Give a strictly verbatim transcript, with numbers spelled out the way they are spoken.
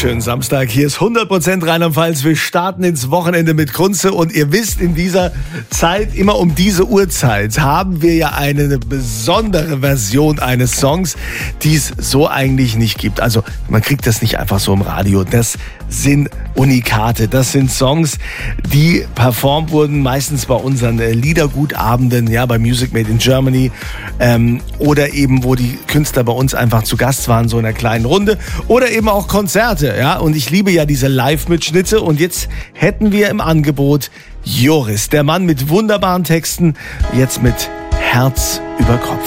Schönen Samstag. Hier ist hundert Prozent Rheinland-Pfalz. Wir starten ins Wochenende mit Kunze und ihr wisst, in dieser Zeit, immer um diese Uhrzeit, haben wir ja eine besondere Version eines Songs, die es so eigentlich nicht gibt. Also man kriegt das nicht einfach so im Radio. Das sind Unikate. Das sind Songs, die performt wurden, meistens bei unseren äh, Liedergutabenden, ja, bei Music Made in Germany, ähm, oder eben, wo die Künstler bei uns einfach zu Gast waren, so in einer kleinen Runde, oder eben auch Konzerte, ja. Und ich liebe ja diese Live-Mitschnitte. Und jetzt hätten wir im Angebot Joris, der Mann mit wunderbaren Texten, jetzt mit Herz über Kopf.